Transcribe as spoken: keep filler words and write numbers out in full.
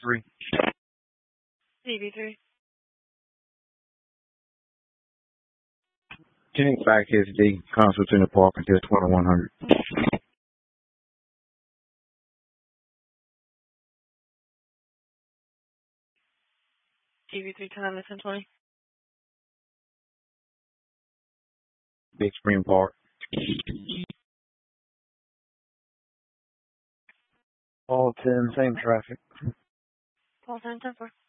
three. D B three. King Fact S D, Constantine Park until twenty-one hundred. D B three time is ten twenty. Big Spring Park. All ten, same traffic. All ten ten four.